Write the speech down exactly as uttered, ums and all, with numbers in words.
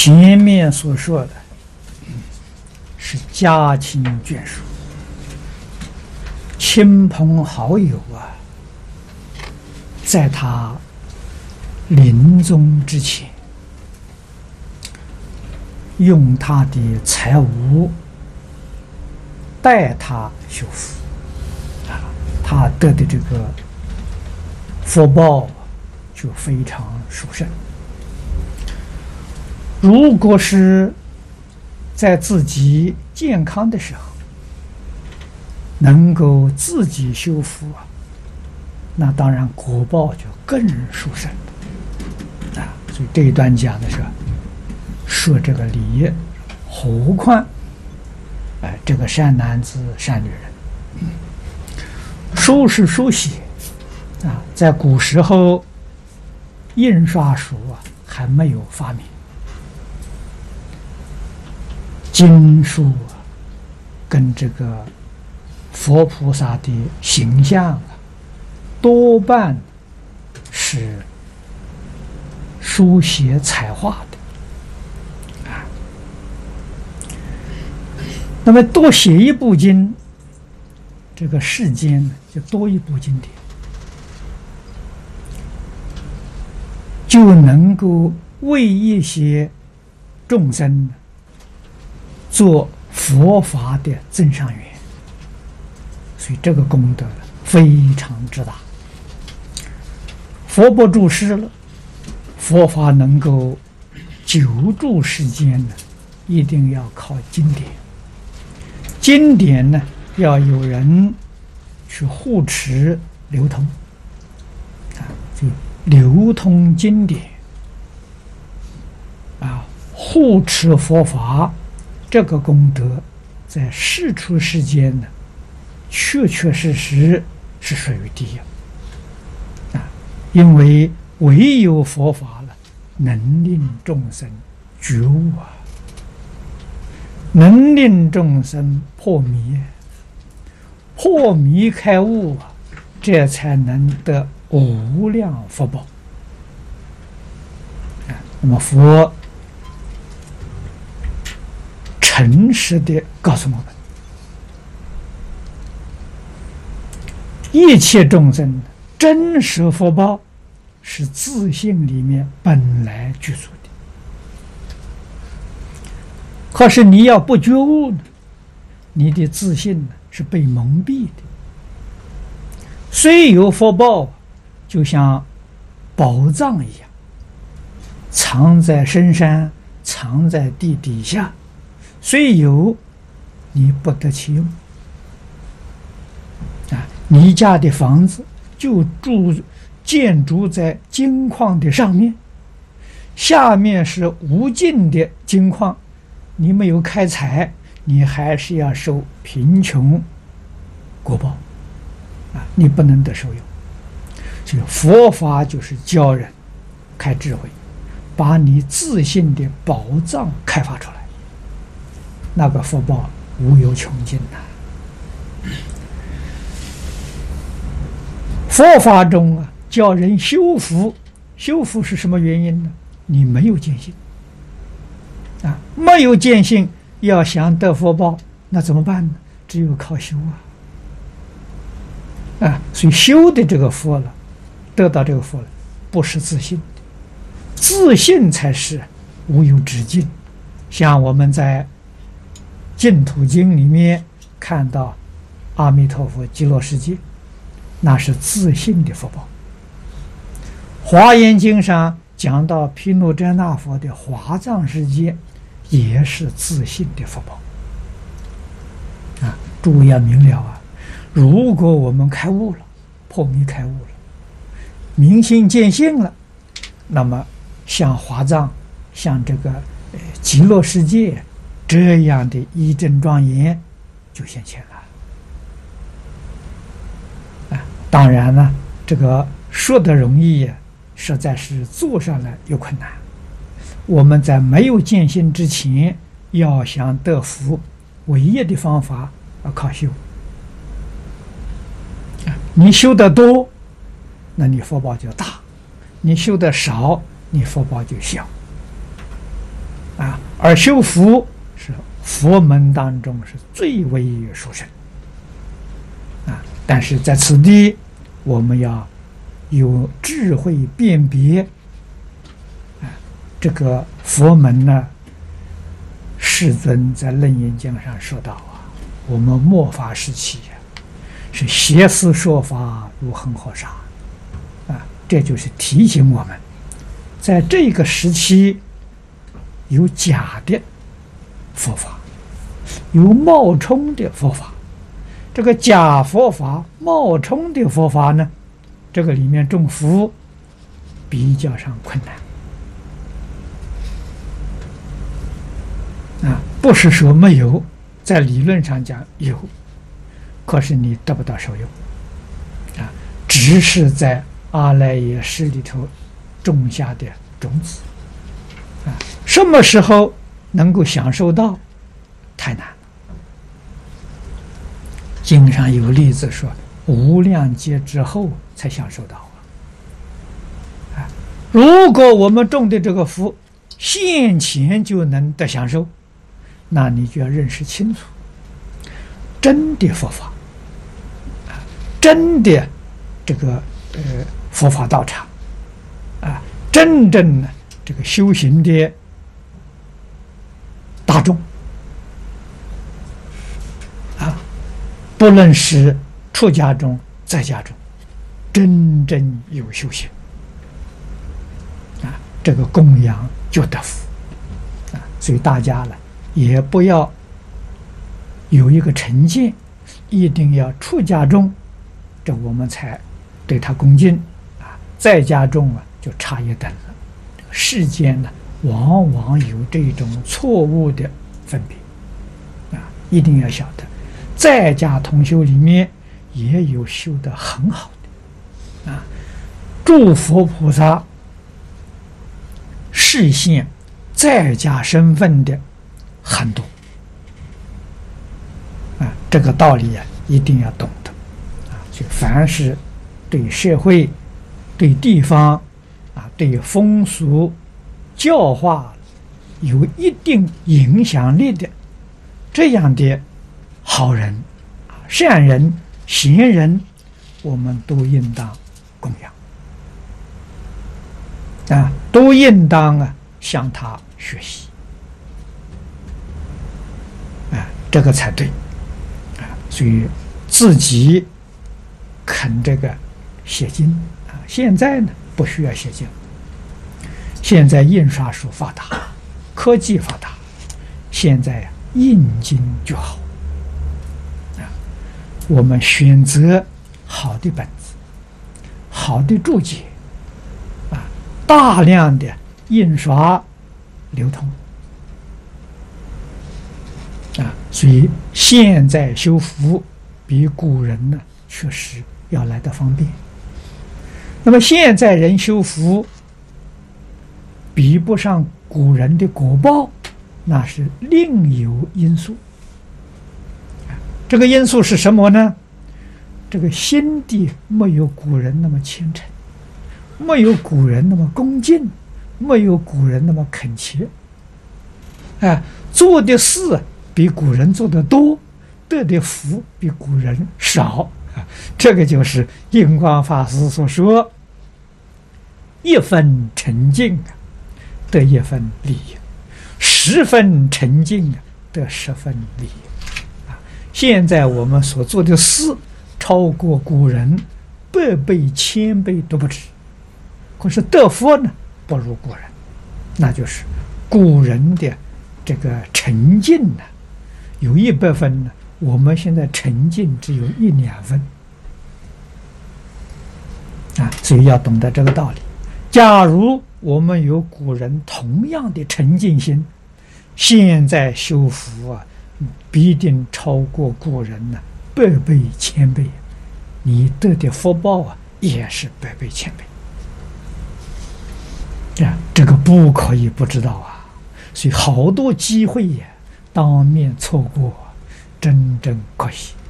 前面所说的是家亲眷属、亲朋好友啊，在他临终之前，用他的财物代他修福啊，他得的这个福报就非常殊胜。如果是在自己健康的时候，能够自己修福啊，那当然果报就更殊胜啊。所以这一段讲的是说这个理，何况哎这个善男子善女人，书是书写啊，在古时候印刷术啊还没有发明。经书啊，跟这个佛菩萨的形象啊，多半是书写彩画的啊。那么多写一部经，这个世间呢就多一部经典，就能够为一些众生做佛法的增上缘，所以这个功德非常之大。佛不住世了，佛法能够久住世间呢，一定要靠经典。经典呢，要有人去护持流通啊，就流通经典啊，护持佛法。这个功德在世出世间呢，确确实实是属于第一啊！因为唯有佛法了，能令众生觉悟啊，能令众生破迷，破迷开悟啊，这才能得无量福报啊！那么佛诚实的告诉我们，一切众生真实福报是自性里面本来具足的。可是你要不觉悟呢，你的自信呢是被蒙蔽的。虽有福报，就像宝藏一样，藏在深山，藏在地底下。虽有，你不得其用啊！你家的房子就住建筑在金矿的上面，下面是无尽的金矿，你没有开采，你还是要受贫穷果报啊！你不能得受用。所以佛法就是教人开智慧，把你自信的宝藏开发出来。那个福报无有穷尽呐！佛法中啊，教人修福，修福是什么原因呢？你没有见性啊，没有见性，要想得福报，那怎么办呢？只有靠修啊！啊，所以修的这个福了，得到这个福了，不是自信的，自信才是无有止境。像我们在净土经里面看到阿弥陀佛极乐世界，那是自信的福报。华严经上讲到毗卢遮那佛的华藏世界，也是自信的福报啊！诸位要明了啊！如果我们开悟了，破迷开悟了，明心见性了，那么像华藏，像这个呃极乐世界这样的一真庄严就现前了啊！当然了，这个说的容易，实在是做上来有困难。我们在没有见性之前，要想得福，唯一的方法要靠修。你修得多，那你福报就大；你修得少，你福报就小。 啊，而修福是佛门当中是最为殊胜啊。但是在此地，我们要有智慧辨别啊。这个佛门呢，世尊在《楞严经》上说到啊，我们末法时期呀、啊，是邪思说法如恒河沙啊。这就是提醒我们，在这个时期有假的佛法，有冒充的佛法。这个假佛法、冒充的佛法呢，这个里面种福比较上困难啊。不是说没有，在理论上讲有，可是你得不到受用啊，只是在阿赖耶识里头种下的种子啊。什么时候能够享受到，太难了。经上有例子说，无量劫之后才享受到啊。如果我们种的这个福，现前就能得享受，那你就要认识清楚，真的佛法啊，真的这个呃佛法道场啊，真正的这个修行的大众啊，不论是出家中在家中，真正有修行啊，这个供养就得福啊。所以大家呢，也不要有一个成见，一定要出家中，这我们才对他恭敬啊。在家中啊，就差一等了。世间呢，往往有这种错误的分别啊，一定要晓得，在家同修里面也有修得很好的啊。诸佛菩萨示现在家身份的很多啊，这个道理啊，一定要懂得啊。就凡是对社会、对地方啊、对风俗教化有一定影响力的这样的好人、善人、贤人，我们都应当供养啊，都应当啊向他学习啊，这个才对啊。所以自己肯这个写经啊，现在呢不需要写经，现在印刷术发达，科技发达，现在啊印经就好啊。我们选择好的本子、好的注解啊，大量的印刷流通啊，所以现在修福比古人呢确实要来得方便。那么现在人修福比不上古人的果报，那是另有因素。这个因素是什么呢？这个心地没有古人那么虔诚，没有古人那么恭敬，没有古人那么恳切。啊，做的事比古人做的多，得的福比古人少。啊，这个就是印光法师所说，一分沉静得一分利益，十分沉静得十分利益。啊，现在我们所做的事超过古人百倍千倍都不止，可是得福呢不如古人，那就是古人的这个沉静呢，有一百分呢，我们现在沉静只有一两分啊，所以要懂得这个道理。假如我们有古人同样的沉静心，现在修福啊，必定超过古人呢百倍千倍，你得的福报啊也是百倍千倍啊，这个不可以不知道啊。所以好多机会呀，当面错过，真正可惜。